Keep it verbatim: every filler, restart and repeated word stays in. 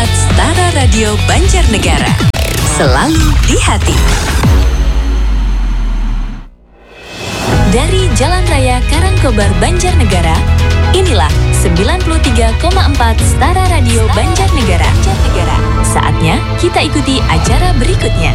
empat Setara Radio Banjarnegara. Selalu di hati. Dari Jalan Raya Karangkobar Banjarnegara, inilah sembilan puluh tiga koma empat Setara Radio Banjarnegara. Saatnya kita ikuti acara berikutnya.